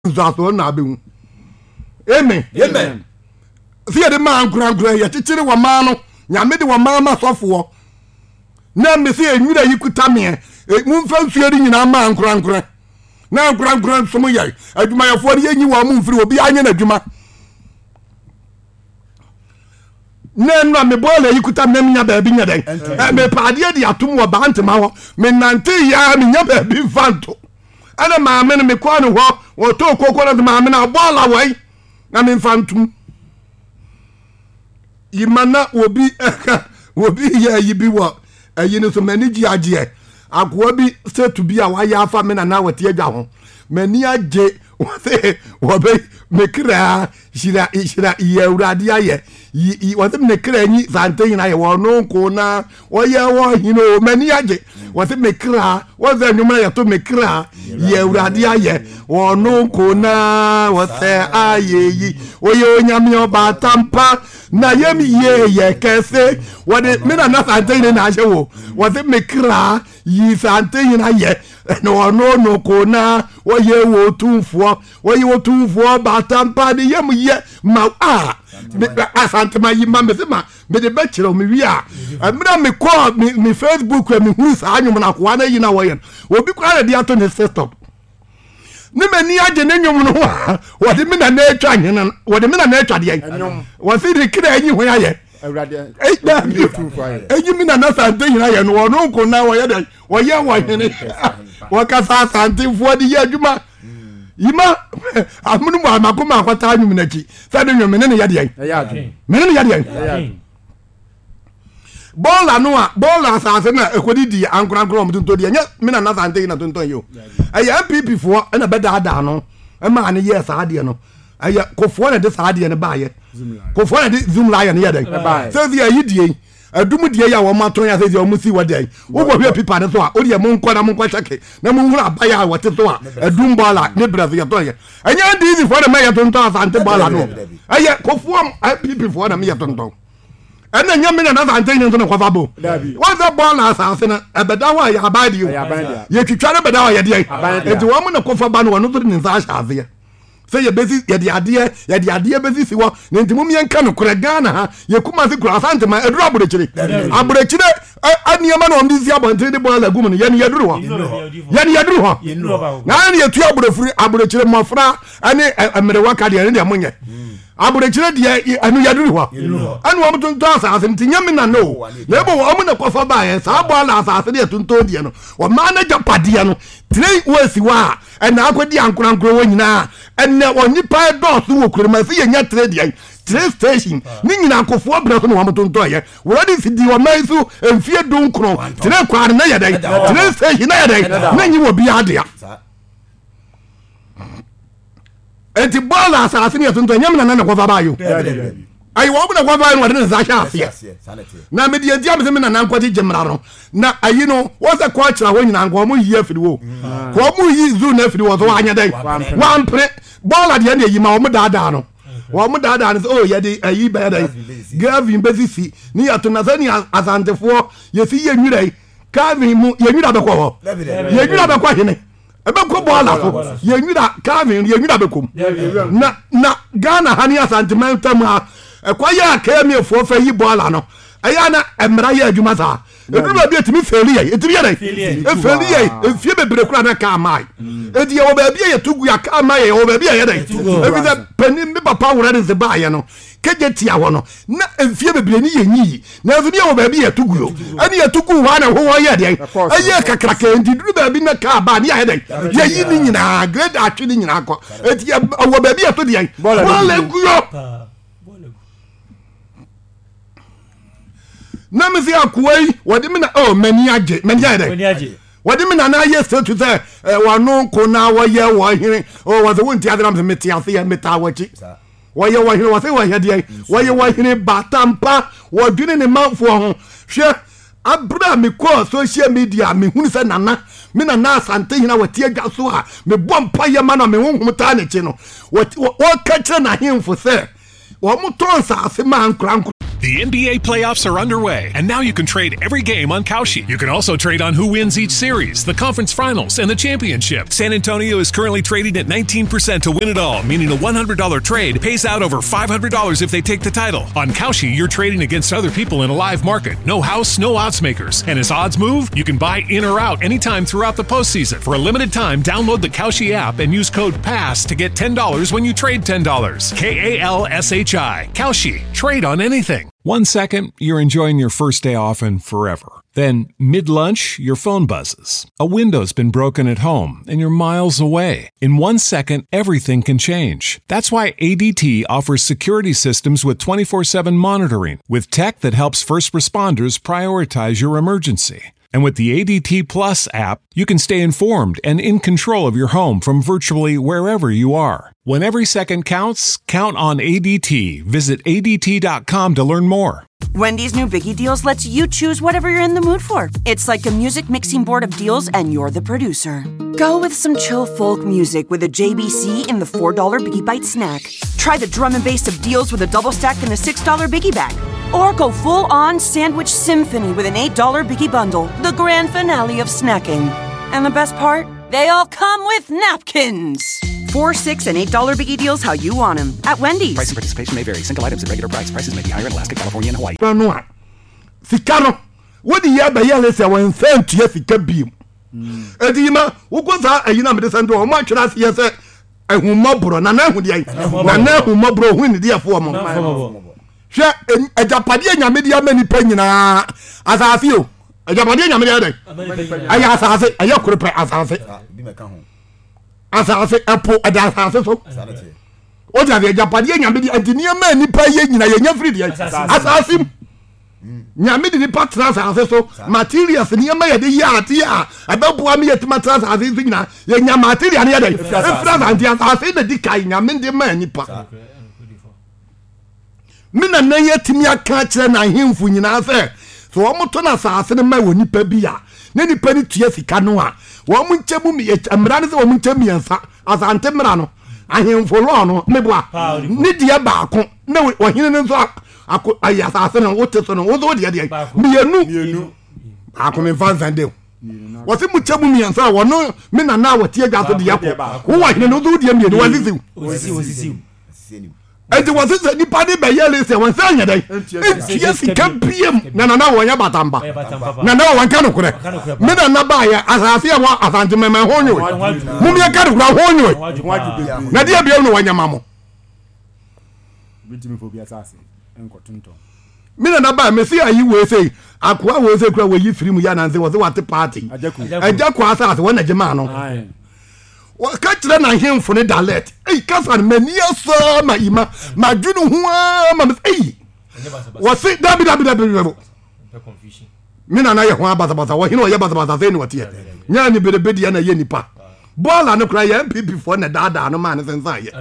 nzaso na be hu amen see the man kura ya chichiri wa man no nyame de wa man ma sofo na me se enwira yikuta me mu mfa nsuari nyina man kura na kura so mo yai adwuma ya fo de yenyi wa mu mfiri obi anye na adwuma na me bola yikuta me nya ba bi nya den me paade de atom wo ba ntema ho me nante ya me nya ba bi fanto ana ma me me kwa no ho wo to kokoro na ma me na bola wai na me fantum yimana obi ya yibi wo ayini so mani gi age akwa bi setu bi a wa ya afa me na wati adwa ho mani age wo be mekra shira ye urade aye wo se mekra nyi sante yin aye wo no ko na wo ye wo hino mani age wo se mekra wo ze nyuma ya to mekra ye urade aye wo no ko na wo se aye yi wo ye onyame oba tampa na yemi ye kese wo de me na sante yin na aje wo se mekra yi sante yin aye no ko na wo ye wo tumfo batampa de yem ye ma asante ma yima me se ma me de be kire o me wi a amra me call me Facebook me hu sa anyum na ko na yina wo ye obi kwa de ato ne stop ne mani age ne nyum no wo de me na na atwa nyina wo de me na atwa de yan wo se de kire anyi ho ye awrade eji mi na sante yina ye no no ko na wo ye de wo ye wo hene wo ka sa sante fo de ye adwuma yima amunu mu amakoma akwata anyum na ki sa de nwom ne ya de yan me ya de yan bola sa na ekodi di ankran mu tonto de nya me na sante yina tonto yo aya MPP fo na beda no e ma ne ye sa de no aya kofo na de sa de ne ba ye kofo na de zoom lion ye de so the ayidie adum die ya wo maton ya se o musi wode wo go hwe pipa ne so a o de mo nko na mo nko cheke na mo hura abaya a wote so a adum bala ne brazil ya to ye anya ndi easy for na me ya tonto asante bala no aya kofo MPP fo na me ya tonto ena nya me na asante ni so kwa bo wa za bala asase na ebeda wa ya abadi ye twitware beda wa ye de enti wo mo na kofa ba no no so ni nza ashaze ye say ye bezi ye de ade bezi siwo ne ntimu me nka no kura Ghana ha ye kuma se kura asante ma eduru aburechire aniema na omdi si abonte de bola gum no ye ne yaduru ho na ne yetu aburefuri aburechire mofra ane emere waka de ne de amonye aburechire de anu yaduru ho anu omto nto asase ntinya me na no na ebo omo na kofa ba ye sa bola asase de tonto de no o manager pade no three ways wa na akodi ankorankoro wo nyina enne onipa dosu wo kurema se yenya trade yan trade station ni nyina akofo abra so no wamotonto ye wodi fidi wa maisu emfie donkron trade kware na yedai trade station na yedai na nyi wo bia de ya enti bola asase ni tonto nyam na na kofa ba yo ai wo bu na kofa no de za sha afia na me de dia me se me na nkwati jemra no na ayi no wo se ko akira ho nyina nko mo yi afiri wo ko mo yi zu na afiri wo so anya dai wan pre bola de na yi ma wo mo dada no wo mo dada no oh ye de ayi ba dai Gavin bezisi ni ato na sani asantefo ye si ye nwira Gavin mu ye nwira be ko ho ye nwira be ko hene ebe ko bola fo ye nwira Gavin ye nwira be kom na Ghana hani asantementam ha kwa ya kemi fo fa yi bola no aya na emra ya adwuma sa eduru ba bi etimi feli ye etimi ye feli ye efie bebre kura na ka mai edi ye wo ba bi ye tugu ya ka mai ye wo ba bi ye dai ebi da pani mi papa wura de ze ba ye no keje tia ho no na efie bebre ni ye nyi na efi ye wo ba bi ye tugu yo ani ye tugu wa na ho ye dai aye kakra ka enti duru ba bi na ka ba ni ye dai ye yi ni nyina grade atwe ni nyina akọ eti wo ba bi ye to de bola guyo na me se akwai wodi me na mani age wodi me na na ye state to say wanu ko na wo ye wo hire wo ze wonti adram se meti ase ya meta wachi wo ye wo hire wo se wo ye de wo ye wo hire batampa wo dwene ne manfo ho hwe abra me ko social media me hunu se nana me na asante hina wati adwa so a me bompa ye ma na me honhom ta ne chi no wo ka kire na hemfo se wo mo ton sa ase ma ankranko The NBA playoffs are underway, and now you can trade every game on Kalshi. You can also trade on who wins each series, the conference finals, and the championship. San Antonio is currently trading at 19% to win it all, meaning a $100 trade pays out over $500 if they take the title. On Kalshi, you're trading against other people in a live market. No house, no odds makers. And as odds move, you can buy in or out anytime throughout the postseason. For a limited time, download the Kalshi app and use code PASS to get $10 when you trade $10. KALSHI. Kalshi. Trade on anything. 1 second, you're enjoying your first day off and forever. Then, mid-lunch, your phone buzzes. A window's been broken at home, and you're miles away. In 1 second, everything can change. That's why ADT offers security systems with 24/7 monitoring, with tech that helps first responders prioritize your emergency. And with the ADT Plus app, you can stay informed and in control of your home from virtually wherever you are. When every second counts, count on ADT. Visit ADT.com to learn more. Wendy's new Biggie Deals lets you choose whatever you're in the mood for. It's like a music mixing board of deals, and you're the producer. Go with some chill folk music with a JBC in the $4 Biggie Bite snack. Try the drum and bass of deals with a double stack in the $6 Biggie Bag. Or go full-on sandwich symphony with an $8 Biggie Bundle, the grand finale of snacking. And the best part? They all come with napkins. $4, $6, and $8 Biggie Deals how you want them at Wendy's. Price and participation may vary. Single items at regular price. Prices may be higher in Alaska, California, and Hawaii. Sikano, what the year by year, say, when sent to Yafika beam. Edima, who goes out a United Center or much last year, said, I will mobro, Nana, who the Nana who mobro win the dear form. Share a Japadia media many penny as I feel. A Japadia media. I ask, I yoke as I say. As I say, a poor adult. What are the Japadia media and the near man, you pay in a free as I see. Nyamidi ni patras aseso materials ni yama yede ya abepo ami yet matras aseso na ye nya material ni yede efra anti ase na dikai nyamidi ma nipa mina na yetimi aka kire na hemfu nyina se so wo moto na asase ne ma wo nipa bia ne nipa ni tua sika no a wo mo nchemu mi amra ne se wo mo nchemu yansa asante mra no ahemfu lo no meboa ni dia ba ko na wo hine ne so ako ayasa na wote so no wo de de mienu ako me fan sande wo se muchamu miansa wo no me na na wote agya so de yakọ wo wa hine no do de mienu wasisi enti wo se ni pa de be yele se won sa nya dai enti sika biem na wo nya batamba na wo nka no kure me na ba ya asase ya wa asante me honyo mu mi ka no kura honyo na de biem no wanya mamo bitimi phobia asase enkotunto mina na ba me see ayi we say akwa we say kura we yi free mu ya na nze wo se wate party ajaku asase wona jema no wa ka kire na hemfo ne dalet kasa mani so ma ima ma dwunu ho ma wo se dabi confusion mina na ye ho abasa wo hino ye basa se ni wote nya ni bedebedi ya na ye nipa bola no kura ye MPP for na dada no ma ne sensa ye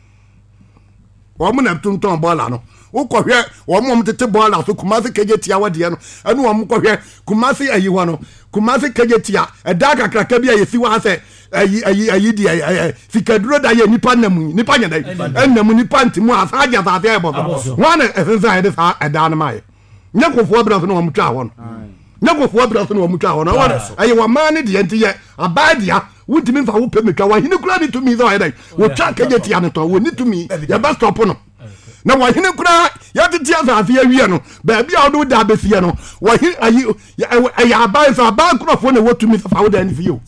wo mo na tunton bola no wo kohwe wo mo tete bola so Kumasi kejetia wade no anu wo mo kohwe Kumasi ayi ho no Kumasi kejetia eda kakraka bia yesi wa se ayi di fikaduro da ye nipa namu nipa nya dai namu nipa ntimu asaja za ade ebo wana esensa ede sa eda na mai nyakofo abra so no wo mutwa ho no nyakofo abra so no wo mutwa ho no wana ayi wa mane de enti ye abadia wutimi fa wo pemetwa wa hine kura ni tumi zo ede wo twa kejetia no to wo ni tumi ya ba stop no na wa hine kura ya tete asafi awie no ba bia wo da besie no wa hine ayi abai so abai kura fo na wotumi fa wo da ni fio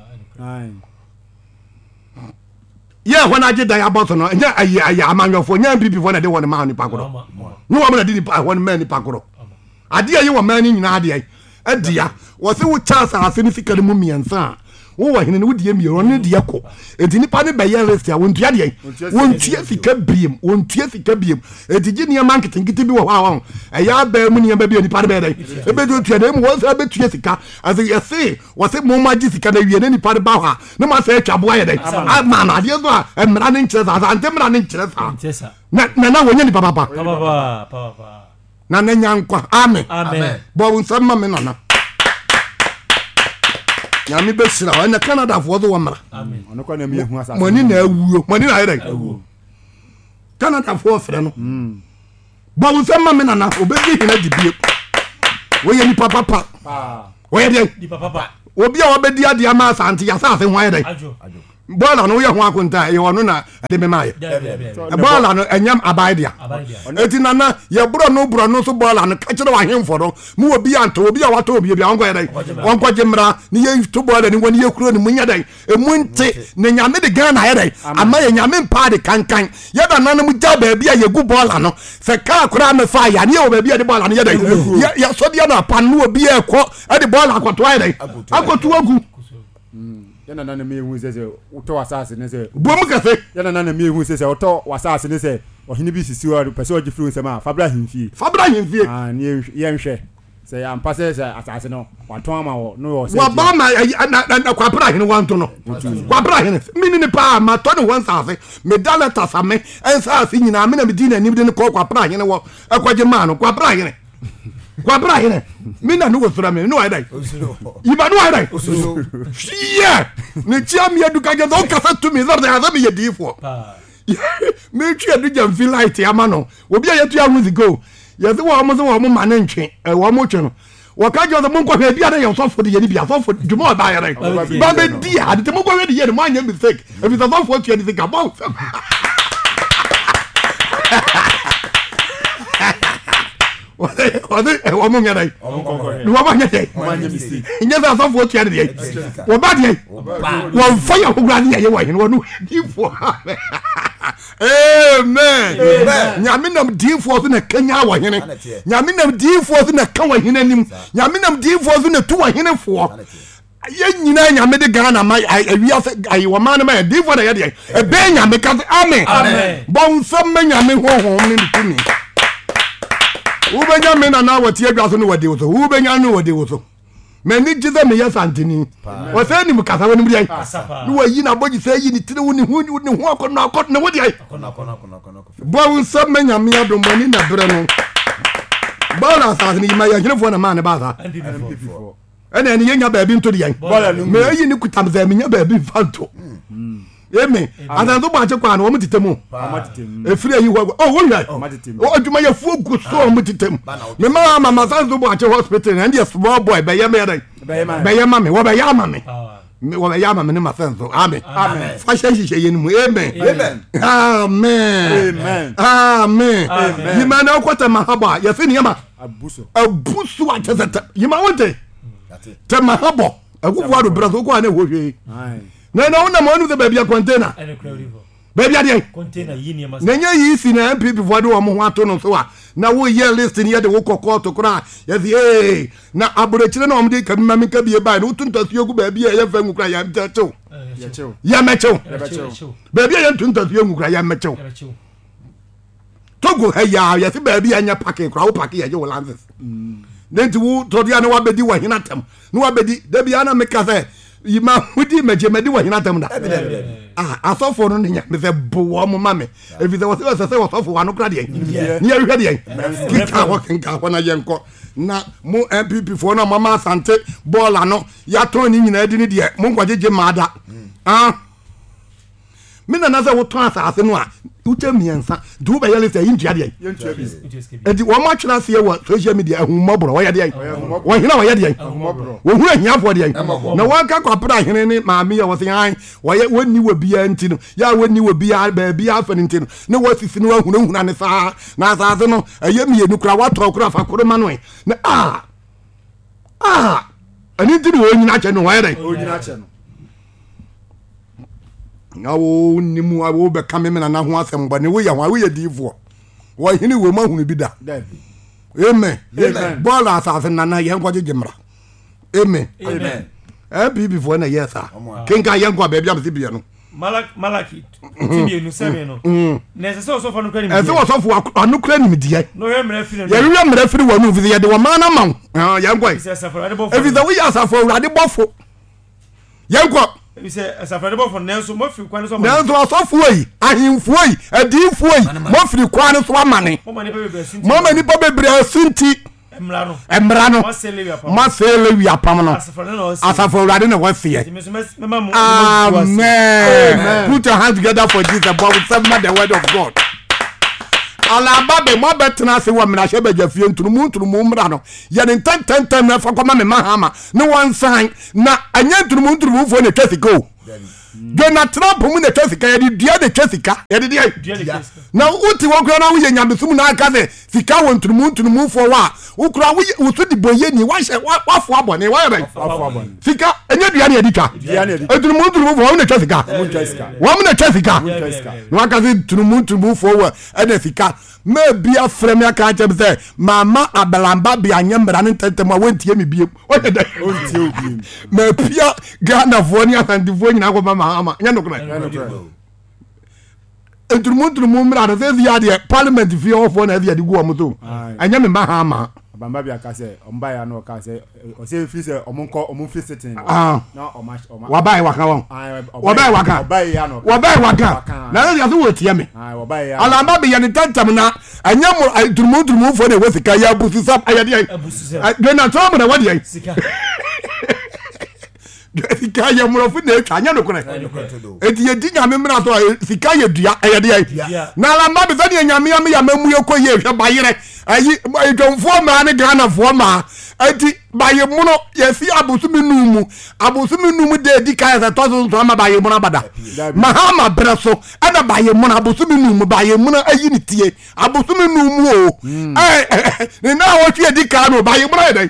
yeah when I did that about no nya ayi amanyofo nya bibi fo na de won ma ni pakoro no wa na di ni pa won ma ni pakoro ade ayi wa ma ni nyina ade adia wo se wo chance ase ni fika mu miensa wo wa hene no die mi ro ne de ko enti nipa ne be yelest ya won tua de won tua fika biem enti gi ni marketing kiti bi wo ha ya ba mu ni ba bi nipa be de e be do tua de mu wo se be tua sika as you say wo se mo ma gi sika na wie ne nipa ba ha ne ma se twa bo ya de ma na de so emra ne nkyere sa ante mra ne nkyere sa na wo nya nipa papa na na nyankwa amen bo won sama me na nyami besira wa na Canada fo do wamra amen ono kwa na mi ehu asase moni na awuo moni na ayre awuo Canada fo fere no But we say mama na obedi hina dibie. We ye ni papa. We ye di papa. Obi a obedi ade ama asante ya sa ase ho ye dey. Ajo. Bola no ye ho akonta ye wono na de me maye. Bola no enyam abaidia. Eti nana ye bro no so bola no ka kire wa hemfo no. Mu obi anto obi a wato obi bia wonko ye dey. Wonko jemra ni ye to bola ni woni ye kuro ni munya dey. Emunte ne nyame de Ghana ye dey. Ama ye nyame mpa de kankan. Ye da nana mu ja ba bia ye gu bola no. Se ka kura me fa ya ni o ba bia de bola no ye dey. Ya so dia na pan no obi e ko e de bola akoto ye dey. Akoto agu. Yana nana me hu se uto wasase ne se Bom ka se yana nana me hu se uto wasase ne se ohini bi sisi wa pese o gifru nsema fabra himfie ah ni ye nhwe se ya mpase se asase no waton ama wo no wo se wa ba ma na kwapra hene wanto no kwapra hene mini ni pa ma to ne won safe me dalata same ensa afi nyina me na me di na nim de ne kwapra hene wo akwaje ma no kwapra hene kwapra hene mina no wosura me no ai iba no ai yeah ne tia me eduka ge do kasa to me that have me yedi for me twa do jam feel light ama no obi ayetu ya music go yesi wo mo ma na ntwe wo mo twe no wo ka jo mo nkwa bia na ye so for de ye bia so for jumo ba ye ba be dia de mo kwa we de ye mo anya mistake if it's so for 20 think about Wa mo ngada wa ba nyete nyete so for 20 dey wo ba dey wo fire ko gra dey ye wa hin wo no difo amen nyame nam difo so na kanya wa hin nyame nam difo so na kan wa hin anim nyame nam difo so na tu wa hin fo ye nyina nyame de Ghana ma awia ayi wo ma na ma difo na ye dey e be nyame ka amen bon so me nyame ho ni tumi ubenya me na wati adwa so no wade wo so ubenya no wade wo so mani jize me yasantini wo say ni mukasa woni mudi ai ni wo yi na boji say yi ni tire woni hu akono na wodi ai bo so me nyame adom mani na bre no bo na sa ni ma ya hirefo na ma ne ba sa ene ni yenya ba bi nto di ai me yi ni kutam za me nya ba bi fanto Amen. Adan so ba che kwa na wo mtitemu. Efiri ayi wo. Oh, wo yai. O aduma ya fu gu so mtitemu. Me mama san so ba che hospital and the small boy be ya me dai. Be ya mama, wo be ya mama. Wo be ya mama ni ma san so. Amen. Amen. Fa she ye ni mu. Amen. Amen. Amen. Amen. Ni ma na kwata mahaba. Ya fi ni ma. Abusu a tezata. Yi ma wonte. Te mahabo. Agufu ado brazo ko ana wo hwe. Na una mo the baby container. Baby ade container yi ni ma. Na nya yi si na MPP fo de wo mo ho ato no so a na wo ye list ni ye de wo kokko to kra ye si na aborechire na o de ka mma me ka bie ba na utuntasuo gu baby ye fa ngukra ya mtecho. Ya mecho. Baby ye utuntasuo ngukra ya mecho. Togo ya si baby anya parking kra wo parking ye wo lances. Nenti wo to dia na wa bedi wa hinatam. Na wa bedi da bia na me ka say yima wudi mejemedi wa hinatam da asofo no nya me se bo mo mame evi se wo se asofo wa no kra de ni ya hwe de kinka ho na yenko na mo MPP fo na mama asante bola no ya to ni nyina edi ni de mo nkwajeje maada me na za wo to asase no a uche miensa du be yele se yintua de edi wo ma twena se wo social media ahumobro wo ye de wo hina wo ye de wo hu ahiafo de na wo ka kwapra hene ni maami ya wo se han wo ye woni wo bia ntino ya woni wo bia ba bia afani ntino na wo sisi no ahuna ne sa na asase no aye mienu kura wa to kura fa kuro ma no na ani ntino wo nyina che no wo ye de wo nyina che no awo nimu awo be kameme na ho asemba ne wo ya ho ye divo wo hini wo ma hunu bi da amen bola asase na ye nkwaje gemra amen MPP fo na yes a kinka ye nkwa ba bia mse bia no malaki tibi no sebe no na se so fo no kra ni e se wo so fo anu kra ni medie no ye mra firi ye wi mra firi wo no vi ye de wo ma na ma ye nkwa e fi da wo ya asafo urade bofo ye nkwa we say asafo de bofo nenso mo firi kwan so ma nenso asafo yi ahimfo yi adifo yi mo firi kwan so amane mo mani pa bebre asinti emra no ma sele wi apam no asafo urade na wafie amen put your hands together for Jesus but we serve the word of God alaba be mo betena se wo mena hye baja fie nturumu mra no ye ne tantan na fa kwama me mahama ne won san na anya nturumu fo ne twasiko Donald Trump mu ne twasika ye dua de twasika ye de na uti wo kura na wo ye nyamesum na aka se sika wo nturumu fo wa wo kura wo so di boye ni wa hye wa fo abone wa ye ben sika enya dua ne ye ditwa nturumu fo wo ne twasika wo mu ne twasika no aka se nturumu fo wa ene sika me bia frem ya ka chem se mama abalamba bia nyembra ne tentem a wontie me biem o de ontie obiem me pia Ghana fo ni asandifo nyina ko mama ama nya no kra enturumu mra de se ya de parliament fi ofo na ya de go amuto anya me ma ama bamba bia ka se omba ya no ka se o se fi se omun fi sitting na wa bai waka won wa bai waka na ya so wotie me alamba be ya ne tantam na anya mo enturumu fo na wesika ya busu sap ayade ai Donald Trump na wadi ai sika ya murofo na etanya no kone edi edi nyame mra so sika ya dua ayade ai na alamba be zani nyame ya mamu yekoye hwe bayire ayi edwonfo ma ne Ghana fo ma ati baye muno yesi abusumi numu de di kai za tozo so ma baye muno bada mahama breso ana baye muno abusumi numu baye muno ayi ni tie abusumi numu o ne na wo tue di kai no baye muno dey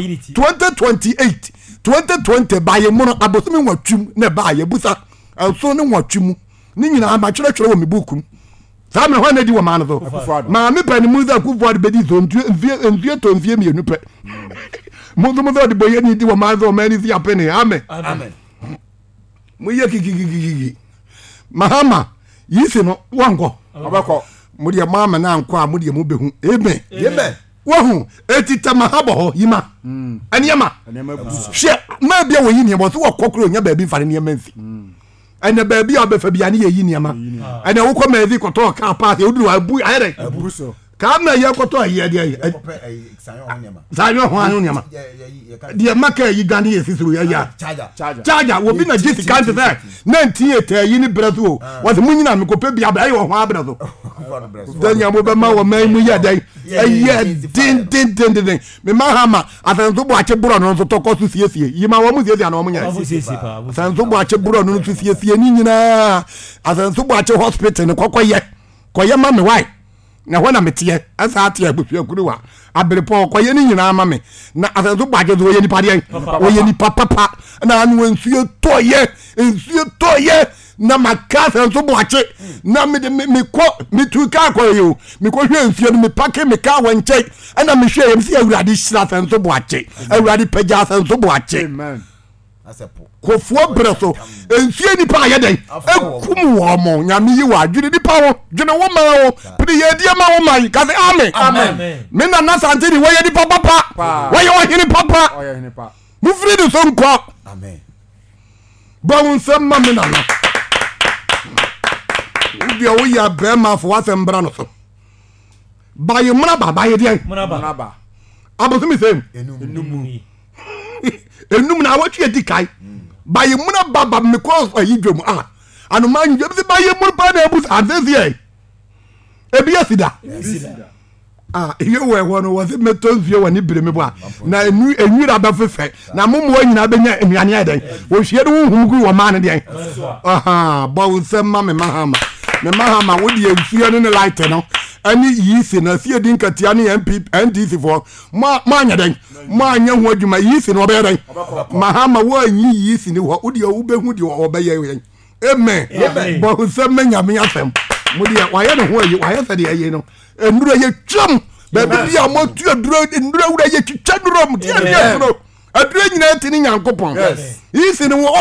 2020 baye muno abusumi watwum na baye busa so ne watwum ni nyina ma kyerɛ wo me bukum sa me ho na di wo ma no so ma me pani mu za ku fo de bedi so nfie to nfie mienu pe mo de boye ni di wo ma so ma ni si apene amen mo ye kikikiki mahama yisi no wanko obako mo de mama na anko a mo de mo behu amen wo hu etita mahabo ho yima aniema hye ma bia wo yi ne bo so wo kokoro nya ba bi fare ne manfi ene baabi a befa bia ne yi niama ene wo kɔ mazi kɔtɔ ka pass oduru abu ayere abu so ka na ye kɔtɔ ayi de sanyo ho anu niama de maka yi gani ye sisiru ya charger wo bi na jisi kan te 98 yi ni brezo wo se munyina me kɔpɛ bia ba ayi wo ho abrezo danya mo be ma wo man mu ya dai ayi din me mahama asanzo bo ache buro no so tokɔ so siesie yi ma wo mu siesie na wo munya asanzo bo ache buro no so siesie ni nyina asanzo bo ache hospital ne kokoye ma me why na ho na metie asa atie abusu akuruwa abrepo koye ni nyina ma me na asanzo bo ache zo ye ni pade o ye ni papa na anu ensuo toye na makasa nso bo ache na me tu ka koyo me ko hwe ensuo no me pake me ka wanche ana me hwe em si awurade hira sanso bo ache awurade pagya sanso bo ache amen asepo kofuo breso ensuo ni pa ye den ekum wo mo nyame yi wa dwene ni pa wo dwene wo ma wo pede ye dia ma wo mai ka se amen me na na sante ni wo ye ni papa wo ye wo hini papa mu firi du so nko amen ba won semma me na na ubia wo ya be ma fo asembra no so baye muna ba baye dia muna ba abosumi sem enum na watwe dikai baye muna baba me ko ayi dwom anu man dwom se baye muna pa na abus azezie ebi asida ye we wono wo se metonzue woni breme bo na enwira ba fefe na momo nyina benya enuane adan wo hwie de huhu gu wo ma ne den ba wo se ma me mahama wo de ensuo ne light no ani yisi na sie din katia ne NDC for ma anya den ma anya ho adwuma yisi no be den mahama wo anyi yisi ne wo de wo behu de wo be ye amen ba wo se menya me afem mo de wa ye ne ho ayi wa ye se de ayi no enduro ye twam baby bia mo tu enduro wura ye twitwa duro mo de enduro aduro nyina tini nyankopon yisi ne wo